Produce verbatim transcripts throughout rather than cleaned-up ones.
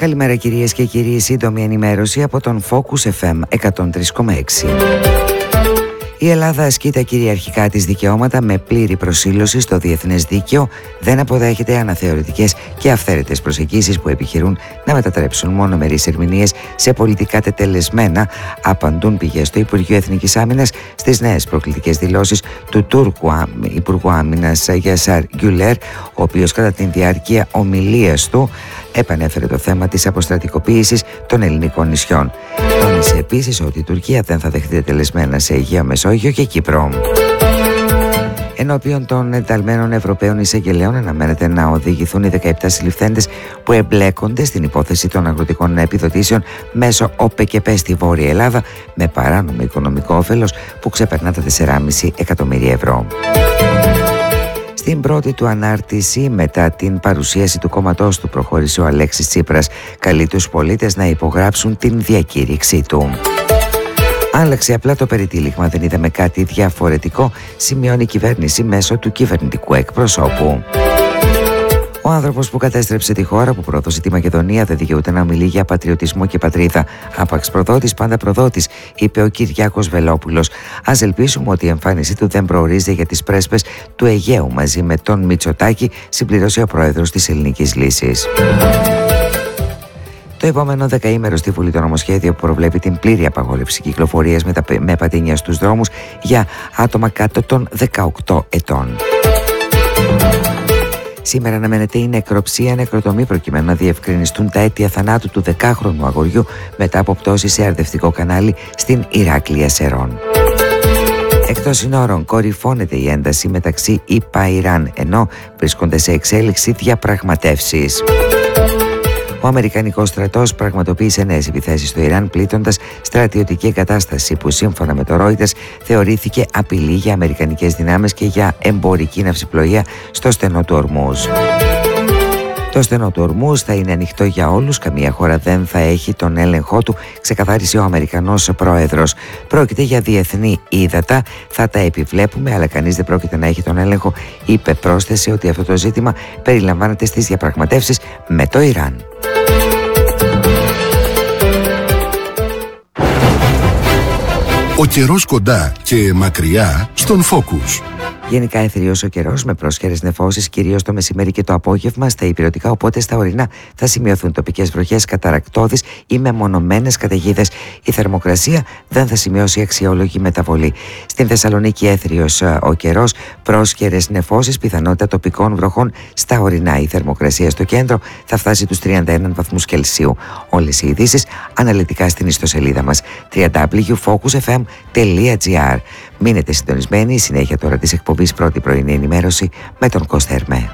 Καλημέρα κυρίες και κύριοι, σύντομη ενημέρωση από τον Focus εφ εμ εκατόν τρία κόμμα έξι. Η Ελλάδα ασκεί τα κυριαρχικά της δικαιώματα με πλήρη προσήλωση στο διεθνές δίκαιο, δεν αποδέχεται αναθεωρητικές και αυθαίρετες προσεγγίσεις που επιχειρούν να μετατρέψουν μονομερείς ερμηνείες σε πολιτικά τετελεσμένα, απαντούν πηγές στο Υπουργείο Εθνικής Άμυνας στις νέες προκλητικές δηλώσεις του Τούρκου Υπουργού Άμυνας Γιασάρ Γκιουλέρ, ο οποίος κατά τη διάρκεια ομιλίας του επανέφερε το θέμα της αποστρατικοποίησης των ελληνικών νησιών. Τόνισε επίσης ότι η Τουρκία δεν θα δεχτεί τελεσμένα σε Αιγαίο Μεσόγειο και Κύπρο. Ενώπιον των ενταλμένων Ευρωπαίων εισαγγελέων αναμένεται να οδηγηθούν οι δεκαεπτά συλληφθέντες που εμπλέκονται στην υπόθεση των αγροτικών επιδοτήσεων μέσω ΟΠΕΚΕΠΕ στη Βόρεια Ελλάδα με παράνομο οικονομικό όφελος που ξεπερνά τα τέσσερα κόμμα πέντε εκατομμύρια ευρώ. Στην πρώτη του ανάρτηση μετά την παρουσίαση του κόμματός του προχώρησε ο Αλέξης Τσίπρας. Καλεί τους πολίτες να υπογράψουν την διακήρυξή του. Άλλαξε απλά το περιτύλιγμα, δεν είδαμε κάτι διαφορετικό, σημειώνει η κυβέρνηση μέσω του κυβερνητικού εκπροσώπου. Ο άνθρωπος που κατέστρεψε τη χώρα, που πρόδωσε τη Μακεδονία, δεν δικαιούται να μιλεί για πατριωτισμό και πατρίδα. Άπαξ προδότης, πάντα προδότης, είπε ο Κυριάκος Βελόπουλος. Ας ελπίσουμε ότι η εμφάνισή του δεν προορίζεται για τις πρέσπες του Αιγαίου μαζί με τον Μητσοτάκη, συμπληρώσει ο πρόεδρος της Ελληνικής Λύσης. Το επόμενο δεκαήμερο στη Βουλή το νομοσχέδιο που προβλέπει την πλήρη απαγόρευση κυκλοφορίας με, τα, με πατίνια στους δρόμους για άτομα κάτω των δεκαοκτώ ετών. Σήμερα αναμένεται η νεκροψία νεκροτομή προκειμένου να διευκρινιστούν τα αίτια θανάτου του δεκάχρονου αγοριού μετά από πτώση σε αρδευτικό κανάλι στην Ηράκλεια Σερών. Εκτός συνόρων κορυφώνεται η ένταση μεταξύ ΗΠΑ-Ιράν ενώ βρίσκονται σε εξέλιξη διαπραγματεύσεις. Ο Αμερικανικός στρατός πραγματοποίησε νέες επιθέσεις στο Ιράν πλήττοντας στρατιωτική εγκατάσταση που σύμφωνα με το Reuters θεωρήθηκε απειλή για αμερικανικές δυνάμεις και για εμπορική ναυσιπλοεία στο στενό του Ορμούζ. Το στενό του Ορμούζ θα είναι ανοιχτό για όλους, καμία χώρα δεν θα έχει τον έλεγχό του, ξεκαθάρισε ο Αμερικανός πρόεδρος. Πρόκειται για διεθνή ύδατα, θα τα επιβλέπουμε, αλλά κανείς δεν πρόκειται να έχει τον έλεγχο, είπε. Πρόσθεσε ότι αυτό το ζήτημα περιλαμβάνεται στις διαπραγματεύσεις με το Ιράν. Ο καιρός κοντά και μακριά στον Focus. Γενικά αιθριος ο καιρός με πρόσχερες νεφώσεις κυρίως το μεσημέρι και το απόγευμα στα ηπειρωτικά, οπότε στα ορεινά θα σημειωθούν τοπικές βροχές, καταρακτώδεις ή μεμονωμένες καταιγίδες. Η θερμοκρασία δεν θα σημειώσει αξιόλογη μεταβολή. Στην Θεσσαλονίκη αίθριος ο καιρός, πρόσχερες νεφώσεις, πιθανότητα τοπικών βροχών στα ορεινά. Η θερμοκρασία στο κέντρο θα φτάσει τους τριάντα ένα βαθμούς Κελσίου. Όλες οι ειδήσεις αναλυτικά στην ιστοσελίδα μας double-u double-u double-u τελεία focus f m τελεία g r. Μείνετε συντονισμένοι, συνέχεια τώρα της εκπομπής πρώτη πρωινή ενημέρωση με τον Κώστα Ερμέ.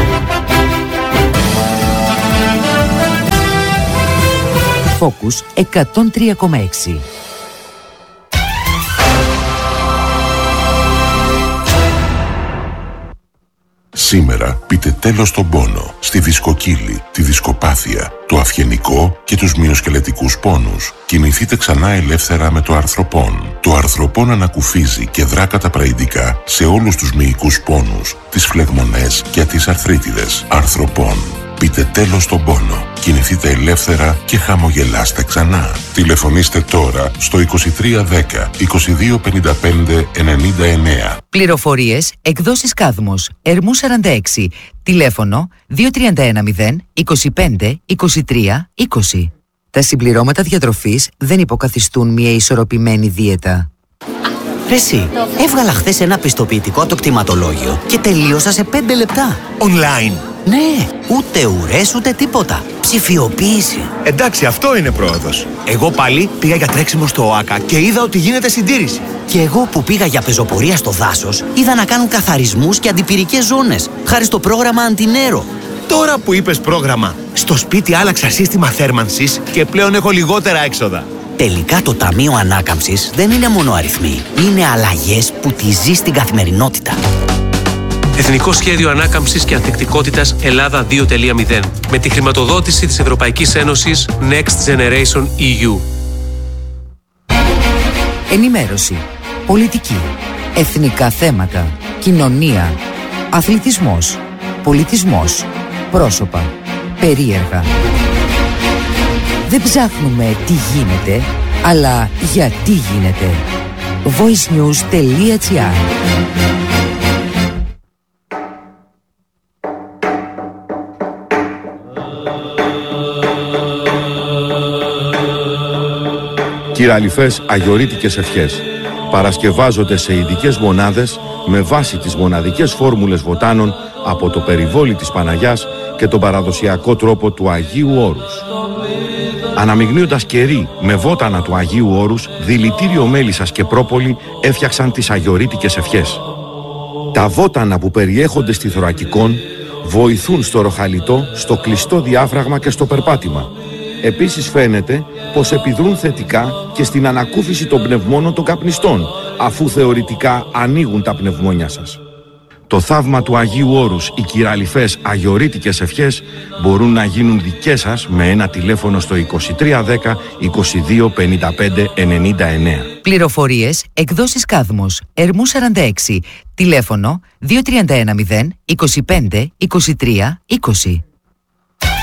Focus εκατόν τρία κόμμα έξι. Σήμερα πείτε τέλος στον πόνο, στη δισκοκύλη, τη δισκοπάθεια, το αυγενικό και τους μυοσκελετικούς πόνους. Κινηθείτε ξανά ελεύθερα με το αρθροπόν. Το αρθροπόν ανακουφίζει και δρά καταπραϊντικά σε όλους τους μυϊκούς πόνους, τις φλεγμονές και τις αρθρίτιδες. Αρθροπόν. Πείτε τέλος στον πόνο. Κινηθείτε ελεύθερα και χαμογελάστε ξανά. Τηλεφωνήστε τώρα στο είκοσι τρία δέκα είκοσι δύο πενήντα πέντε ενενήντα εννέα. Πληροφορίες εκδόσεις Κάδμος, Ερμού σαράντα έξι, τηλέφωνο δύο τρία ένα μηδέν είκοσι πέντε είκοσι τρία είκοσι. Τα συμπληρώματα διατροφής δεν υποκαθιστούν μια ισορροπημένη δίαιτα. Ρε εσύ, έβγαλα χθες ένα πιστοποιητικό το κτηματολόγιο και τελείωσα σε πέντε λεπτά. Online. Ναι, ούτε ουρές ούτε τίποτα. Ψηφιοποίηση. Εντάξει, αυτό είναι πρόοδος. Εγώ πάλι πήγα για τρέξιμο στο ΟΑΚΑ και είδα ότι γίνεται συντήρηση. Και εγώ που πήγα για πεζοπορία στο δάσος, είδα να κάνουν καθαρισμούς και αντιπυρικές ζώνες, χάρη στο πρόγραμμα Αντινέρο. Τώρα που είπες πρόγραμμα, στο σπίτι άλλαξα σύστημα θέρμανσης και πλέον έχω λιγότερα έξοδα. Τελικά το Ταμείο Ανάκαμψης δεν είναι μόνο αριθμοί. Είναι αλλαγές που τη ζει στην καθημερινότητα. Εθνικό Σχέδιο Ανάκαμψης και Ανθεκτικότητας Ελλάδα δύο τελεία μηδέν με τη χρηματοδότηση της Ευρωπαϊκής Ένωσης Next Generation ι γιου. Ενημέρωση, πολιτική, εθνικά θέματα, κοινωνία, αθλητισμός, πολιτισμός, πρόσωπα, περίεργα. Δεν ψάχνουμε τι γίνεται, αλλά γιατί γίνεται. voicenews.gr. Κυραλιφές αγιορείτικες ευχές παρασκευάζονται σε ειδικές μονάδες με βάση τις μοναδικές φόρμουλες βοτάνων από το περιβόλι της Παναγιάς και τον παραδοσιακό τρόπο του Αγίου Όρους. Αναμειγνύοντας κερί με βότανα του Αγίου Όρους, δηλητήριο μέλισσας και πρόπολη έφτιαξαν τις αγιορείτικες ευχές. Τα βότανα που περιέχονται στη θωρακικόν βοηθούν στο ροχαλιτό, στο κλειστό διάφραγμα και στο περπάτημα. Επίσης φαίνεται πως επιδρούν θετικά και στην ανακούφιση των πνευμόνων των καπνιστών, αφού θεωρητικά ανοίγουν τα πνευμόνια σας. Το θαύμα του Αγίου Όρους, οι κυραλιφές αγιορείτικες ευχές μπορούν να γίνουν δικές σας με ένα τηλέφωνο στο είκοσι τρία δέκα είκοσι δύο πενήντα πέντε ενενήντα εννέα. Πληροφορίες, εκδόσεις Κάδμος, Ερμού σαράντα έξι, τηλέφωνο δύο τρία ένα μηδέν είκοσι πέντε είκοσι τρία είκοσι.